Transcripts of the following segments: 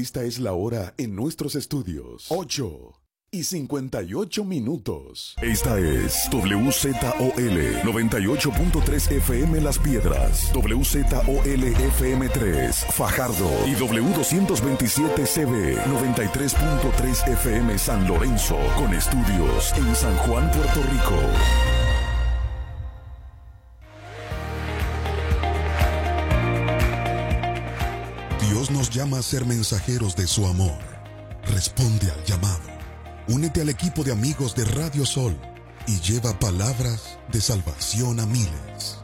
Esta es la hora en nuestros estudios. 8:58. Esta es WZOL 98.3 FM Las Piedras, WZOL FM 3 Fajardo y W227CB 93.3 FM San Lorenzo, con estudios en San Juan, Puerto Rico. Dios nos llama a ser mensajeros de su amor. Responde al llamado. Únete al equipo de amigos de Radio Sol y lleva palabras de salvación a miles.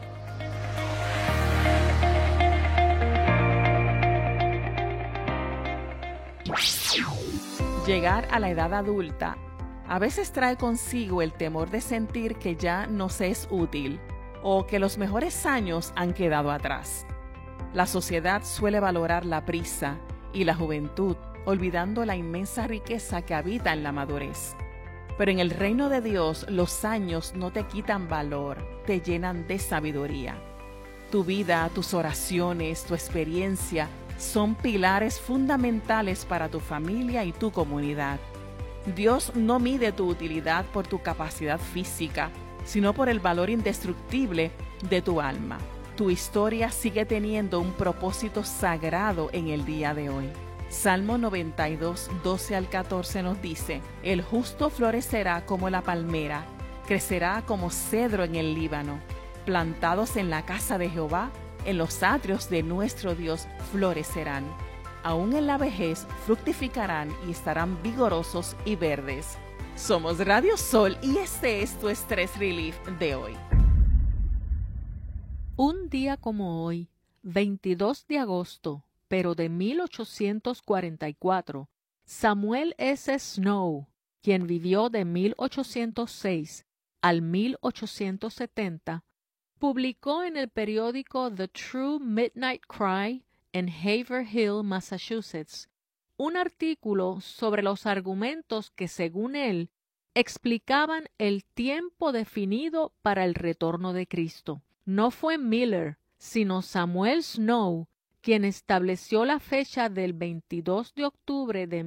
Llegar a la edad adulta a veces trae consigo el temor de sentir que ya no se es útil o que los mejores años han quedado atrás. La sociedad suele valorar la prisa y la juventud, olvidando la inmensa riqueza que habita en la madurez. Pero en el reino de Dios, los años no te quitan valor, te llenan de sabiduría. Tu vida, tus oraciones, tu experiencia son pilares fundamentales para tu familia y tu comunidad. Dios no mide tu utilidad por tu capacidad física, sino por el valor indestructible de tu alma. Tu historia sigue teniendo un propósito sagrado en el día de hoy. Salmo 92, 12 al 14 nos dice: el justo florecerá como la palmera, crecerá como cedro en el Líbano. Plantados en la casa de Jehová, en los atrios de nuestro Dios florecerán. Aún en la vejez fructificarán y estarán vigorosos y verdes. Somos Radio Sol y este es tu Stress Relief de hoy. Un día como hoy, 22 de agosto, pero de 1844, Samuel S. Snow, quien vivió de 1806 al 1870, publicó en el periódico The True Midnight Cry en Haverhill, Massachusetts, un artículo sobre los argumentos que, según él, explicaban el tiempo definido para el retorno de Cristo. No fue Miller, sino Samuel Snow, quien estableció la fecha del 22 de octubre de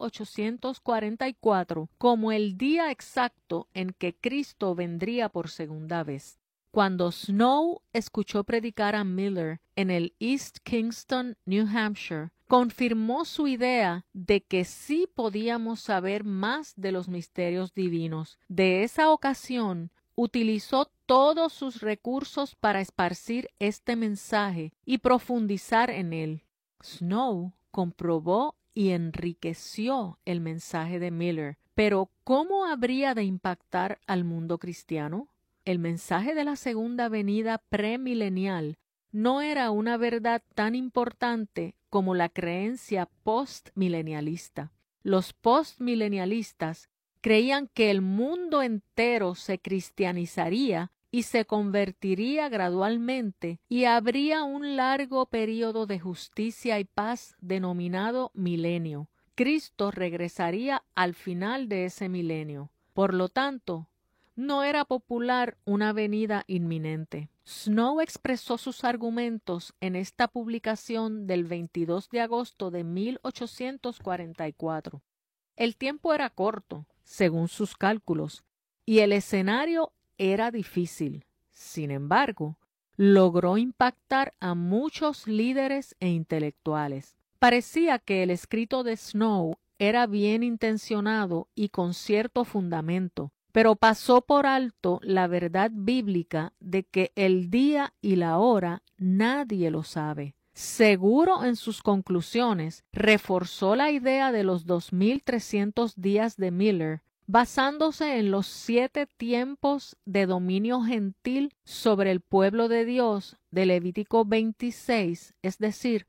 1844 como el día exacto en que Cristo vendría por segunda vez. Cuando Snow escuchó predicar a Miller en el East Kingston, New Hampshire, confirmó su idea de que sí podíamos saber más de los misterios divinos. De esa ocasión, utilizó todos sus recursos para esparcir este mensaje y profundizar en él. Snow comprobó y enriqueció el mensaje de Miller, pero ¿cómo habría de impactar al mundo cristiano? El mensaje de la segunda venida premilenial no era una verdad tan importante como la creencia postmilenialista. Los postmilenialistas creían que el mundo entero se cristianizaría y se convertiría gradualmente y habría un largo período de justicia y paz denominado milenio. Cristo regresaría al final de ese milenio. Por lo tanto, no era popular una venida inminente. Snow expresó sus argumentos en esta publicación del 22 de agosto de 1844. El tiempo era corto, según sus cálculos, y el escenario era difícil. Sin embargo, logró impactar a muchos líderes e intelectuales. Parecía que el escrito de Snow era bien intencionado y con cierto fundamento, pero pasó por alto la verdad bíblica de que el día y la hora nadie lo sabe. Seguro en sus conclusiones, reforzó la idea de los 2300 días de Miller, basándose en los 7 tiempos de dominio gentil sobre el pueblo de Dios de Levítico 26, es decir,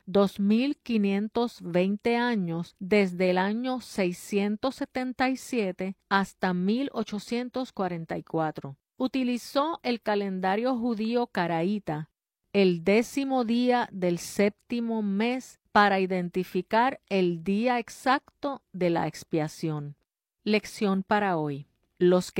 2520 años desde el año 677 hasta 1844. Utilizó el calendario judío caraíta, el 10º día del 7º mes, para identificar el día exacto de la expiación. Lección para hoy. Los que